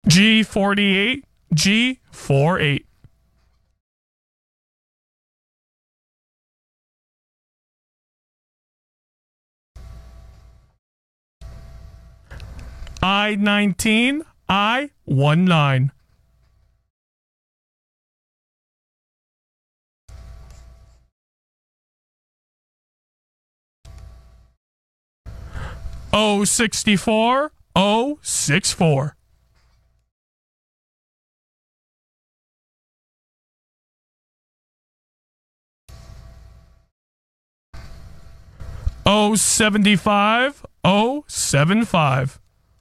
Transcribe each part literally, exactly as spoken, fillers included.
G forty-eight, G forty-eight. I nineteen, I nineteen. O sixty-four, O sixty-four. O seventy-five, O seventy-five.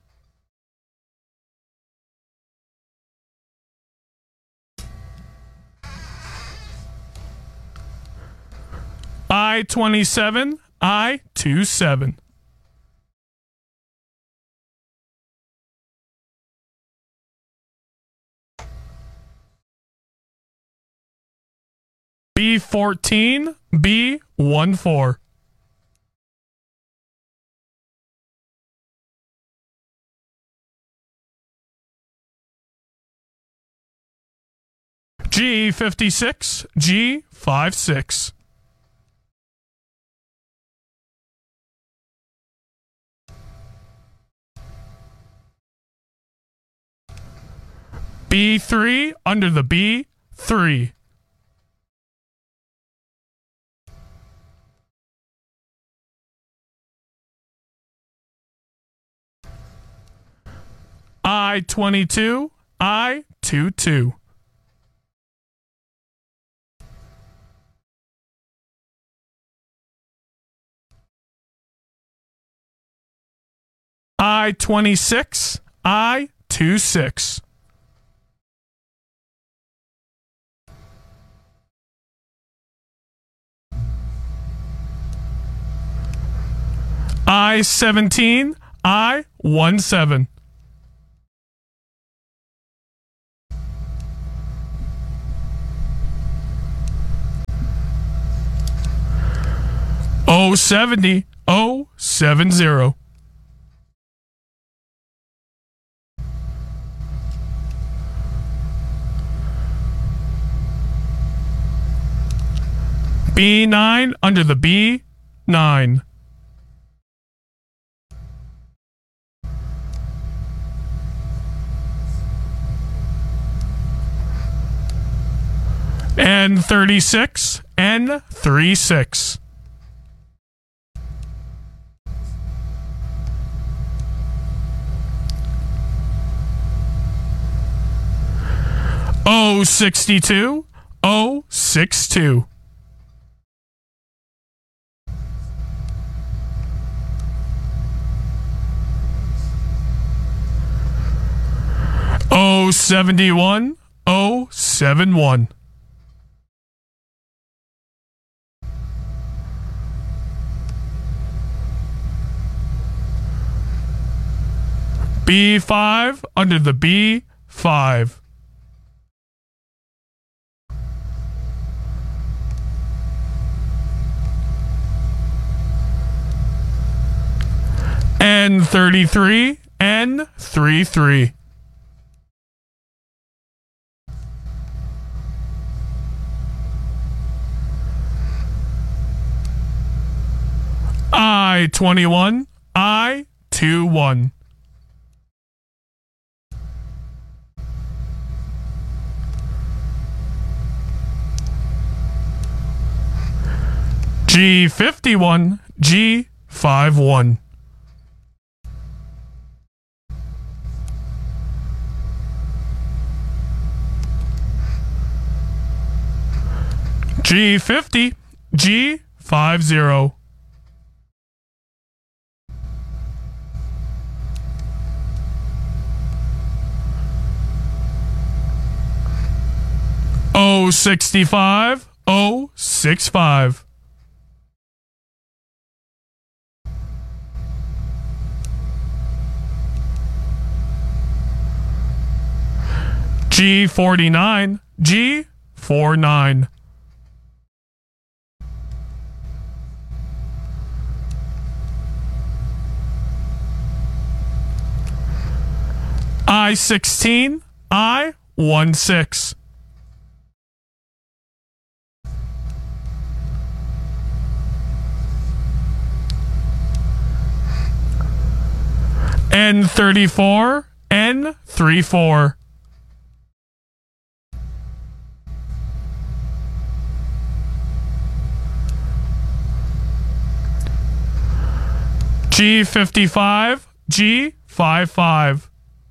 I twenty-seven, I twenty-seven. B fourteen, B fourteen. G fifty-six, G fifty-six. B three under the B three. I twenty-two, I twenty-two. I twenty-six, I twenty-six. I seventeen, I seventeen. O seventy, O seventy. B nine under the B nine. N thirty-six, N thirty-six. O sixty-two, O sixty-two. O seventy-one, O seventy-one. B five under the B five. N thirty-three, N thirty-three. I twenty-one, I twenty-one. G fifty-one, G fifty-one. G fifty, G fifty. O sixty-five, O sixty-five. G forty-nine, G forty-nine. I sixteen, I sixteen. N thirty-four, N thirty-four. G fifty-five, G fifty-five.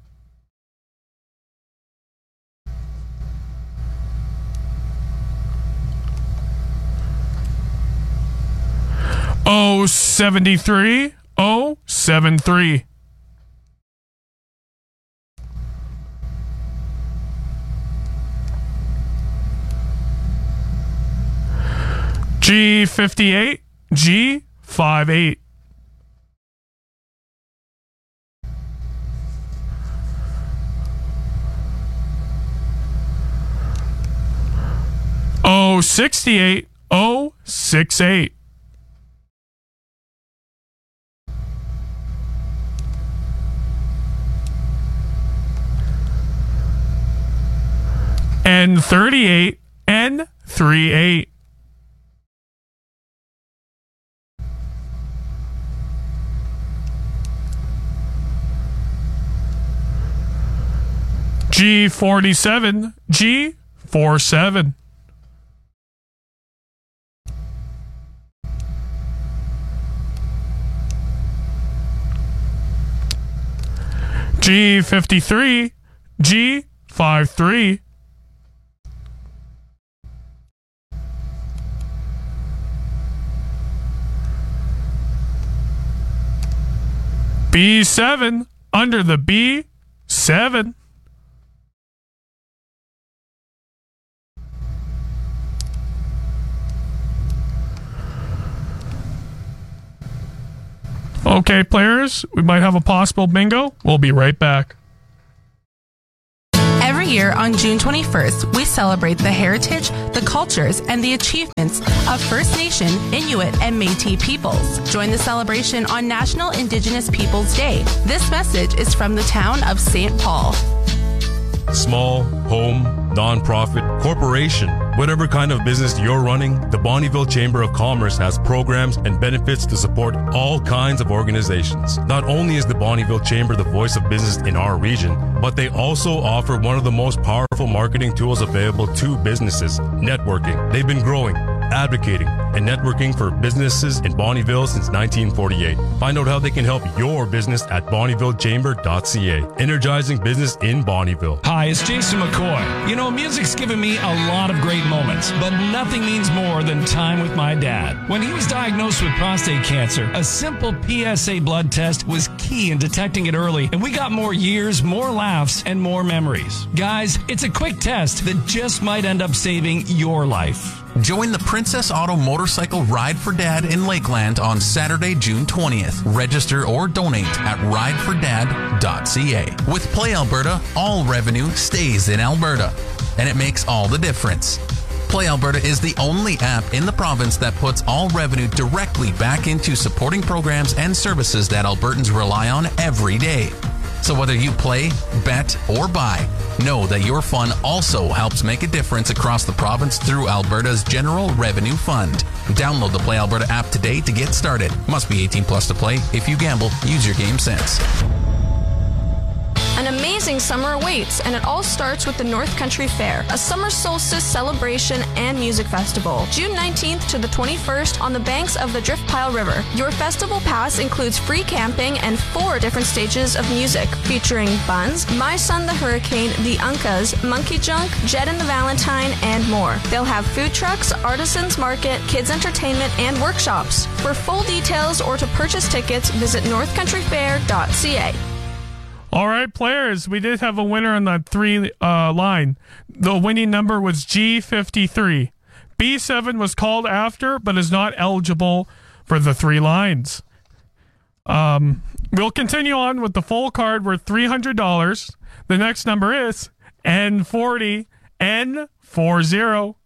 O seventy-three, O seventy-three. G fifty-eight, G fifty-eight. O sixty-eight, O sixty-eight. N thirty-eight, N thirty-eight. G forty-seven, G forty-seven. G fifty-three, G fifty-three. B seven under the B seven. Okay, players, we might have a possible bingo. We'll be right back. Every year on June twenty-first, we celebrate the heritage, the cultures, and the achievements of First Nation, Inuit, and Métis peoples. Join the celebration on National Indigenous Peoples Day. This message is from the town of Saint Paul. Small, home, nonprofit, corporation, whatever kind of business you're running, the Bonnyville Chamber of Commerce has programs and benefits to support all kinds of organizations. Not only is the Bonnyville Chamber the voice of business in our region, but they also offer one of the most powerful marketing tools available to businesses, networking. They've been growing, advocating, and networking for businesses in Bonnyville since nineteen forty-eight. Find out how they can help your business at bonnyville chamber dot c a. Energizing business in Bonnyville. Hi, it's Jason McCoy. You know, music's given me a lot of great moments, but nothing means more than time with my dad. When he was diagnosed with prostate cancer, a simple P S A blood test was key in detecting it early, and we got more years, more laughs, and more memories. Guys, it's a quick test that just might end up saving your life. Join the Princess Auto Motorcycle Ride for Dad in Lakeland on Saturday, June twentieth. Register or donate at ride for dad dot c a. With Play Alberta, all revenue stays in Alberta, and it makes all the difference. Play Alberta is the only app in the province that puts all revenue directly back into supporting programs and services that Albertans rely on every day. So whether you play, bet, or buy, know that your fun also helps make a difference across the province through Alberta's General Revenue Fund. Download the Play Alberta app today to get started. Must be eighteen plus to play. If you gamble, use your game sense. An amazing summer awaits, and it all starts with the North Country Fair, a summer solstice celebration and music festival. June nineteenth to the twenty-first on the banks of the Driftpile River. Your festival pass includes free camping and four different stages of music, featuring Buns, My Son the Hurricane, The Uncas, Monkey Junk, Jed and the Valentine, and more. They'll have food trucks, artisans market, kids entertainment, and workshops. For full details or to purchase tickets, visit north country fair dot c a. All right, players, we did have a winner on that three uh, line. The winning number was G fifty-three. B seven was called after, but is not eligible for the three lines. Um, we'll continue on with the full card worth three hundred dollars. The next number is N forty, N forty.